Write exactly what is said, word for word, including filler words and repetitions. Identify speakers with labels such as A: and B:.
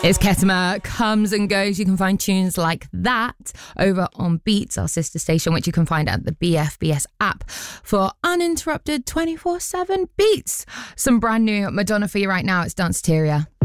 A: It's Ketama, comes and goes. You can find tunes like that over on Beats, our sister station, which you can find at the B F B S app for uninterrupted twenty-four seven beats. Some brand new Madonna for you right now. It's Danceteria.